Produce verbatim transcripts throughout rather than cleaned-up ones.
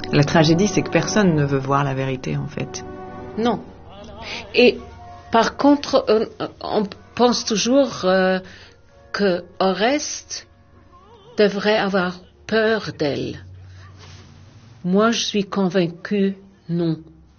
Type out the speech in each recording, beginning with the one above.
La tragédie, c'est que personne ne veut voir la vérité, en fait. Non. Et par contre, on, on pense toujours euh, que Oreste devrait avoir peur d'elle. Moi, je suis convaincue, non.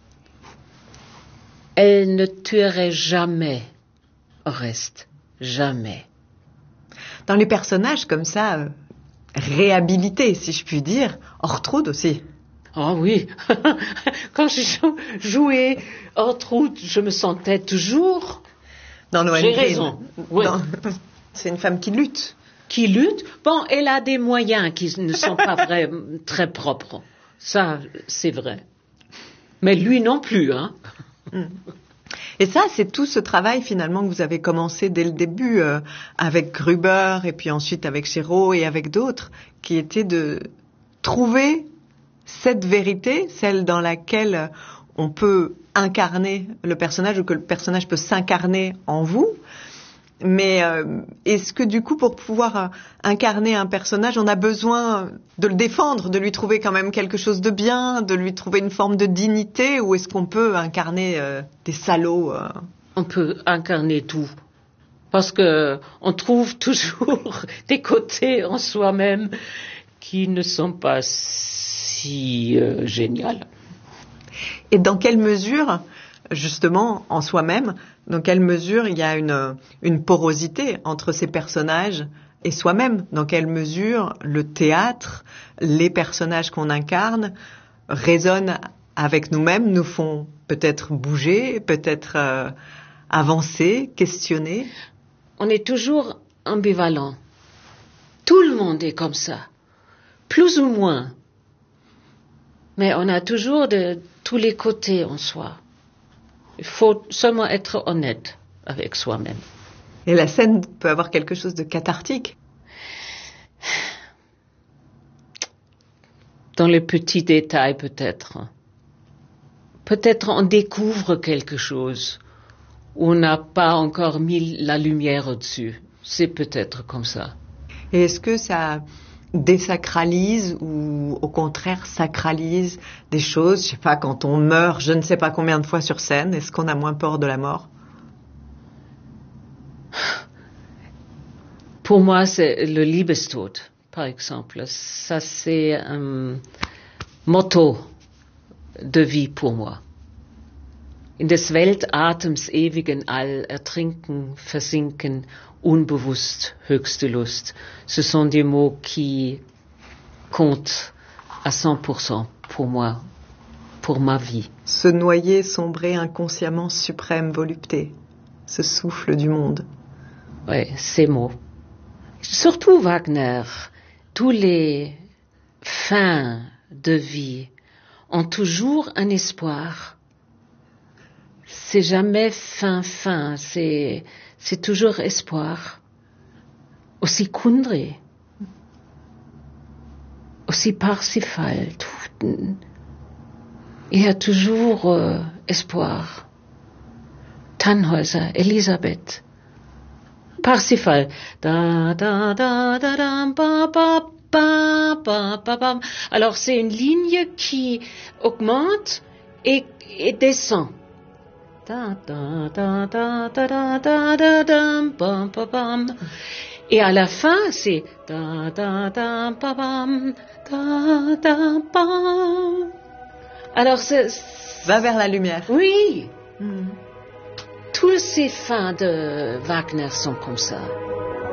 Elle ne tuerait jamais Oreste. Jamais. Dans les personnages comme ça, euh, réhabilités, si je puis dire, Ortrud aussi. Ah oui, quand j'ai jou- joué Ortrud, je me sentais toujours... Dans Lohengrin. J'ai raison. Oui. Dans... C'est une femme qui lutte. Qui lutte. Bon, elle a des moyens qui ne sont pas vrais, très propres. Ça, c'est vrai. Mais lui non plus, hein. Mm. Et ça, c'est tout ce travail finalement que vous avez commencé dès le début euh, avec Gruber et puis ensuite avec Chéreau et avec d'autres, qui était de trouver cette vérité, celle dans laquelle on peut incarner le personnage ou que le personnage peut s'incarner en vous. Mais euh, est-ce que du coup, pour pouvoir euh, incarner un personnage, on a besoin de le défendre, de lui trouver quand même quelque chose de bien, de lui trouver une forme de dignité, ou est-ce qu'on peut incarner euh, des salauds euh... On peut incarner tout. Parce que on trouve toujours des côtés en soi-même qui ne sont pas si euh, géniaux. Et dans quelle mesure, justement, en soi-même, dans quelle mesure il y a une, une porosité entre ces personnages et soi-même? Dans quelle mesure le théâtre, les personnages qu'on incarne, résonnent avec nous-mêmes, nous font peut-être bouger, peut-être euh, avancer, questionner? On est toujours ambivalent. Tout le monde est comme ça, plus ou moins. Mais on a toujours de tous les côtés en soi. Il faut seulement être honnête avec soi-même. Et la scène peut avoir quelque chose de cathartique. Dans les petits détails, peut-être. Peut-être on découvre quelque chose où on n'a pas encore mis la lumière au-dessus. C'est peut-être comme ça. Et est-ce que ça désacralise ou au contraire sacralise des choses? Je sais pas, quand on meurt je ne sais pas combien de fois sur scène, est-ce qu'on a moins peur de la mort? Pour moi, c'est le Liebestod, par exemple. Ça, c'est un motto de vie pour moi. In des Weltatems ewigen All ertrinken, versinken, unbewusst höchste Lust. Ce sont des mots qui comptent à cent pour cent pour moi, pour ma vie. Se noyer, sombrer inconsciemment, suprême volupté, ce souffle du monde. Oui, ces mots. Surtout Wagner, tous les fins de vie ont toujours un espoir. C'est jamais fin, fin, c'est, c'est toujours espoir. Aussi Kundry, aussi Parsifal, tout, il y a toujours euh, espoir. Tannhäuser, Elisabeth, Parsifal, da da da da da ba ba ba ba ba ba. Alors c'est une ligne qui augmente et, et descend. Da, da, da, da, da, da, da, da, da, bam, bam, bam. Et à la fin, c'est da, da, da, bam, bam, da, da, bam. Alors, c'est... Va vers la lumière. Oui. Mmh. Tous ces fins de Wagner sont comme ça.